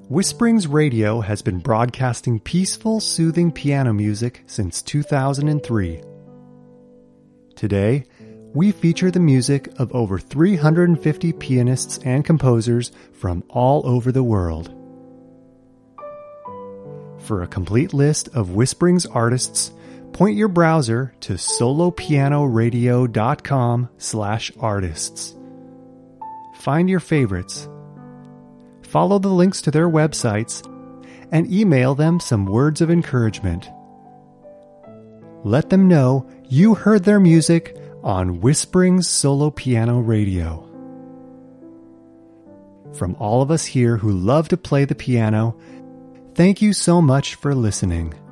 Whisperings Radio has been broadcasting peaceful, soothing piano music since 2003. Today, we feature the music of over 350 pianists and composers from all over the world. For a complete list of Whisperings artists, point your browser to solopianoradio.com/artists. Find your favorites, follow the links to their websites, and email them some words of encouragement. Let them know you heard their music on Whisperings Solo Piano Radio. From all of us here who love to play the piano, thank you so much for listening.